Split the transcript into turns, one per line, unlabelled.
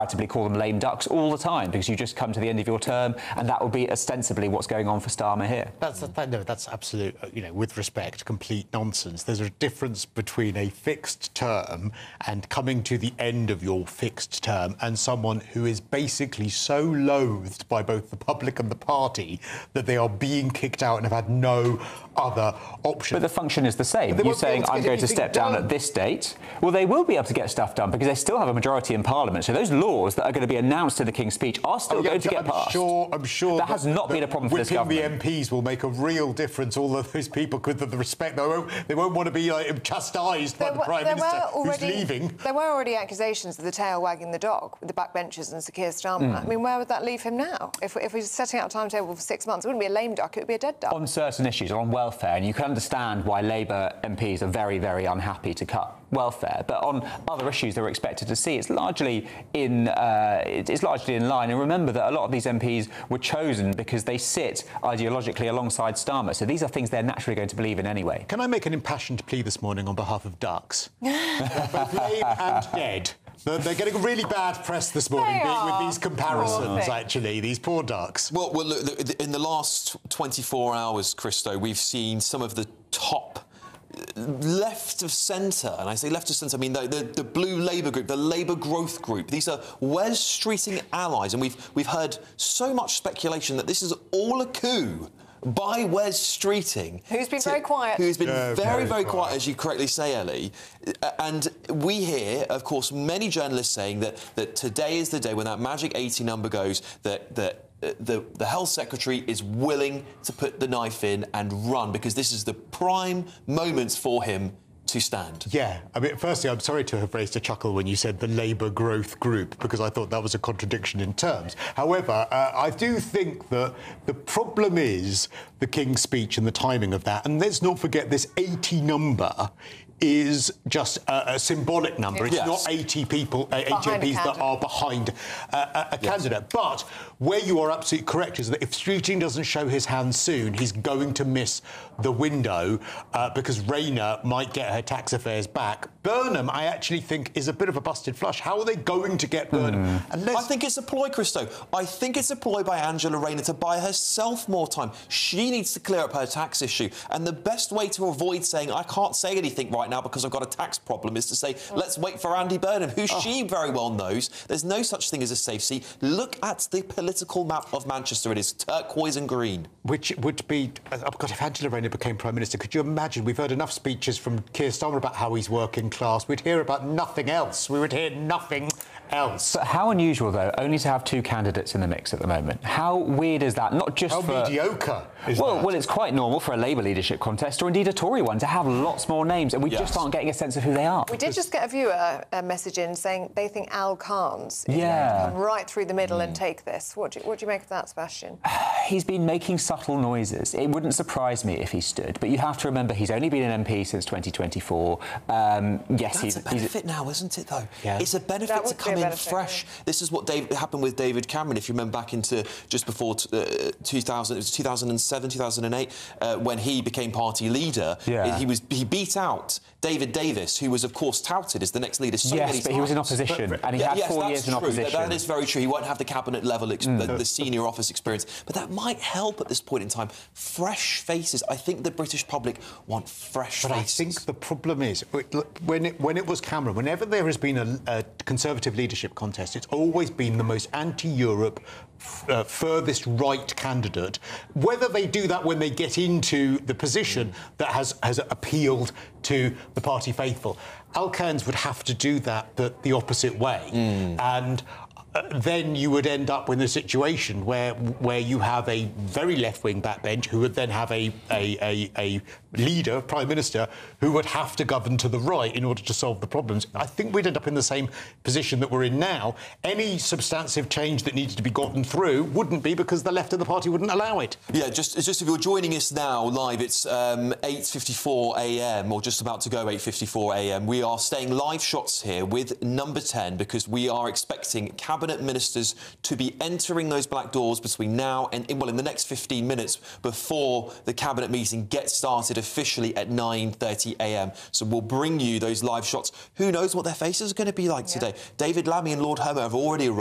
call them lame ducks all the time because you just come to the end of your term, and that will be ostensibly what's going on for Starmer here.
That's absolute, with respect, complete nonsense. There's a difference between a fixed term and coming to the end of your fixed term and someone who is basically so loathed by both the public and the party that they are being kicked out and have had no other option.
But the function is the same. You're saying I'm going to step down at this date. Well, they will be able to get stuff done because they still have a majority in Parliament. So those laws that are going to be announced in the King's Speech are still going to get passed.
I'm sure
that has not been a problem for this government.
Whipping the MPs will make a real difference. All of those people, with the respect, they won't want to be chastised by the Prime Minister who's leaving.
There were already accusations of the tail wagging the dog with the backbenchers and Sir Keir Starmer. I mean, where would that leave him now? If we're setting out a timetable for 6 months, it wouldn't be a lame duck, it would be a dead duck.
On certain issues, on welfare, and you can understand why Labour MPs are very, very unhappy to cut welfare, but on other issues they were expected to see, it's largely in line. And remember that a lot of these MPs were chosen because they sit ideologically alongside Starmer, so these are things they're naturally going to believe in anyway.
Can I make an impassioned plea this morning on behalf of ducks? Both lame and dead. They're getting really bad press this morning with these comparisons, actually, these poor ducks.
Well, look, in the last 24 hours, Christo, we've seen some of the top left of centre, and I say left of centre, I mean the Blue Labour group, the Labour Growth Group. These are Wes Streeting allies, and we've heard so much speculation that this is all a coup by Wes Streeting.
Who's been very quiet.
Who's been very quiet, as you correctly say, Ellie. And we hear, of course, many journalists saying that today is the day when that magic 80 number goes, that the Health Secretary is willing to put the knife in and run, because this is the prime moment for him to stand.
Yeah, I mean, firstly, I'm sorry to have raised a chuckle when you said the Labour Growth Group, because I thought that was a contradiction in terms. However, I do think that the problem is the King's Speech and the timing of that. And let's not forget this 80 number is just a symbolic number. It's not 80 people, 80 MPs that are behind a candidate. But where you are absolutely correct is that if Streeting doesn't show his hand soon, he's going to miss the window because Rayner might get her tax affairs back. Burnham, I actually think, is a bit of a busted flush. How are they going to get Burnham?
I think it's a ploy, Christo. I think it's a ploy by Angela Rayner to buy herself more time. She needs to clear up her tax issue. And the best way to avoid saying, I can't say anything right now because I've got a tax problem, is to say, let's wait for Andy Burnham, who she very well knows. There's no such thing as a safe seat. Look at the political map of Manchester. It is turquoise and green. Which
would be... Oh, God, if Angela Rayner became Prime Minister, could you imagine? We've heard enough speeches from Keir Starmer about how he's working class. We'd hear about nothing else. We would hear nothing else.
But how unusual, though, only to have two candidates in the mix at the moment. How weird is that? Not just
how mediocre is that?
Well, it's quite normal for a Labour leadership contest, or indeed a Tory one, to have lots more names, and we just aren't getting a sense of who they are.
We did just get a viewer message in saying they think Al Cairns is going to come right through the middle and take this. What do you make of that, Sebastian?
He's been making subtle noises. It wouldn't surprise me if he stood, but you have to remember he's only been an MP since 2024,
That's a benefit now, isn't it, though? Yeah. It's a benefit to come in fresh. Yeah. This is what happened with David Cameron, if you remember back into just before 2000, it was 2007, 2008, when he became party leader. Yeah. He beat out David Davis, who was, of course, touted as the next leader so many times.
Yes, but he was in opposition, and he had 4 years in opposition.
That is very true. He won't have the cabinet level, the senior office experience, but that might help at this point in time. Fresh faces. I think the British public want fresh faces.
But I think the problem is, when it was Cameron, whenever there has been a Conservative leadership contest, it's always been the most anti-Europe, furthest right candidate. Whether they do that when they get into the position that has appealed to the party faithful, Al Cairns would have to do that the opposite way. And then you would end up with a situation where you have a very left-wing backbench who would then have a leader, Prime Minister, who would have to govern to the right in order to solve the problems. I think we'd end up in the same position that we're in now. Any substantive change that needed to be gotten through wouldn't be, because the left of the party wouldn't allow it.
Yeah, just if you're joining us now live, it's 8:54 a.m, or just about to go 8:54 a.m. We are staying live shots here with Number 10 because we are expecting cabinet cabinet ministers to be entering those black doors between now and, in the next 15 minutes before the cabinet meeting gets started officially at 9:30 a.m. So we'll bring you those live shots. Who knows what their faces are going to be like today? David Lammy and Lord Hermit have already arrived.